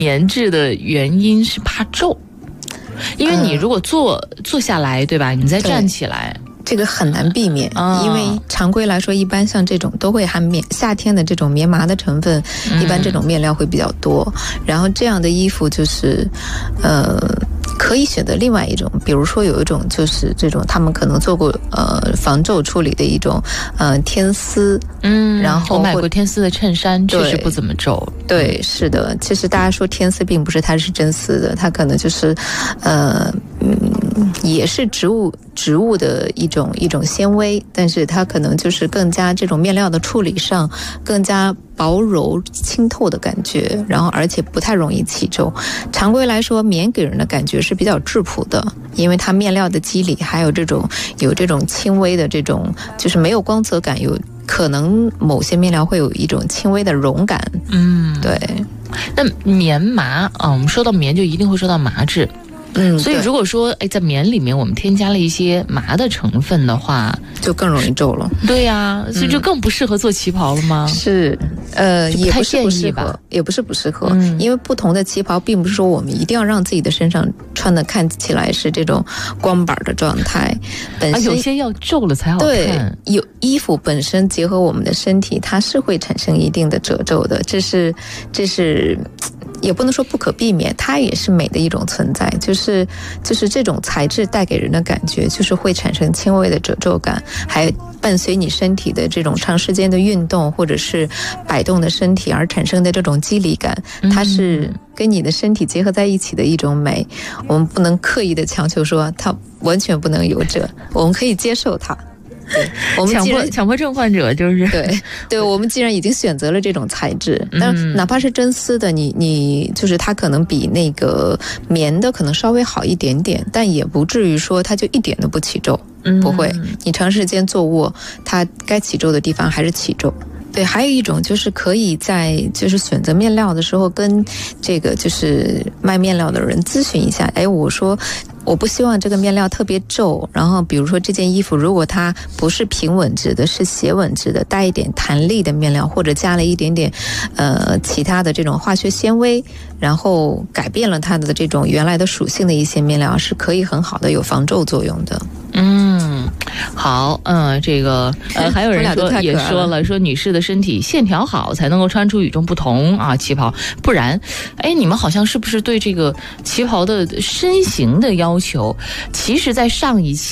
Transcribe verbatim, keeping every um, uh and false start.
棉质的原因是怕皱，因为你如果坐、呃、坐下来，对吧？你再站起来。 这个很难避免、哦、因为常规来说一般像这种都会含棉夏天的这种棉麻的成分、嗯、一般这种面料会比较多，然后这样的衣服就是呃可以选择另外一种，比如说有一种就是这种他们可能做过呃防皱处理的一种呃天丝， 嗯， 然后我买过天丝的衬衫，确实不怎么皱。 对，是的，其实大家说天丝并不是它是真丝的，它可能就是呃嗯也是植物植物的一种一种纤维，但是它可能就是更加这种面料的处理上更加薄柔清透的感觉，然后而且不太容易起皱。常规来说棉给人的感觉是比较质朴的，因为它面料的肌理还有这种有这种轻微的这种就是没有光泽感，有可能某些面料会有一种轻微的绒感。 嗯， 对。 那棉麻啊，我们说到棉就一定会说到麻质。 嗯， 所以如果说哎，在棉里面我们添加了一些麻的成分的话， 就更容易皱了。 对呀、啊，所以就更不适合做旗袍了吗？ 嗯、是，呃，也不是不适合，也不是不适合、嗯，因为不同的旗袍，并不是说我们一定要让自己的身上穿的看起来是这种光板的状态，本身、 啊、有些要皱了才好看。 对，有衣服本身结合我们的身体，它是会产生一定的褶皱的，这是这是。也不能说不可避免，它也是美的一种存在，就是就是这种材质带给人的感觉，就是会产生轻微的褶皱感，还伴随你身体的这种长时间的运动或者是摆动的身体而产生的这种肌理感，它是跟你的身体结合在一起的一种美。我们不能刻意的强求说它完全不能有褶，我们可以接受它。对，我们强迫强迫症患者就是对对，我们既然已经选择了这种材质，但哪怕是真丝的，你你就是它可能比那个棉的可能稍微好一点点，但也不至于说它就一点都不起皱，不会。你长时间坐卧，它该起皱的地方还是起皱。对，还有一种就是可以在就是选择面料的时候跟这个就是卖面料的人咨询一下，哎，我说我不希望这个面料特别皱，然后比如说这件衣服如果它不是平稳质的，是斜稳质的，带一点弹力的面料，或者加了一点点呃其他的这种化学纤维，然后改变了它的这种原来的属性的一些面料，是可以很好的有防皱作用的。 嗯，好，嗯，这个呃，还有人说也说了，说女士的身体线条好才能够穿出与众不同啊，旗袍，不然，哎，你们好像是不是对这个旗袍的身形的要求，其实在上一期